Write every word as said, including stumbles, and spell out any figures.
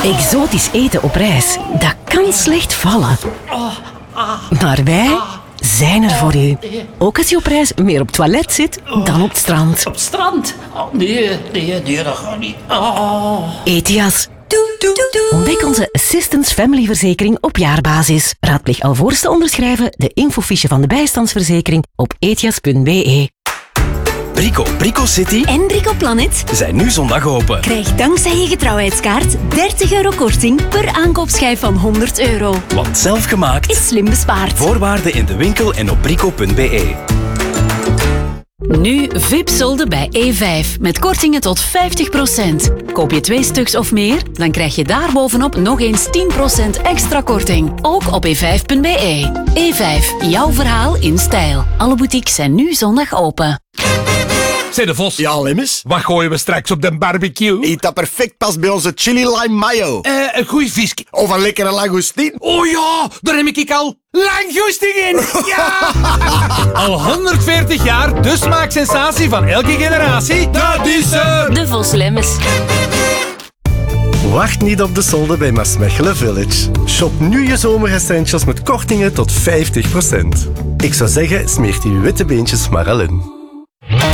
Exotisch eten op reis, dat kan slecht vallen. Maar wij zijn er voor u. Ook als je op reis meer op het toilet zit dan op het strand. Op het strand? Oh, nee, nee, nee, dat gaat niet. Oh. Etias. Ontdek onze Assistance Family verzekering op jaarbasis. Raadpleeg alvorens te onderschrijven de infofiche van de bijstandsverzekering op etias punt b e. Brico, Brico City en Brico Planet zijn nu zondag open. Krijg dankzij je getrouwheidskaart dertig euro korting per aankoopschijf van honderd euro. Want zelfgemaakt is slim bespaard. Voorwaarden in de winkel en op brico punt b e. Nu V I P-solden bij E vijf met kortingen tot vijftig procent. Koop je twee stuks of meer, dan krijg je daarbovenop nog eens tien procent extra korting. Ook op e vijf punt b e. E vijf, jouw verhaal in stijl. Alle boutiques zijn nu zondag open. Zeg de Vos. Ja, Lemmes? Wat gooien we straks op de barbecue? Eet dat perfect past bij onze chili lime mayo. Eh, een goeie visje. Of een lekkere langoustine. Oh ja, daar heb ik al langoustine in. Ja! Al honderdveertig jaar de smaaksensatie van elke generatie. Dat is er. De Vos Lemmes. Wacht niet op de solden bij Maasmechelen Village. Shop nu je zomeressentials met kortingen tot vijftig procent. Ik zou zeggen, smeert die witte beentjes maar al in.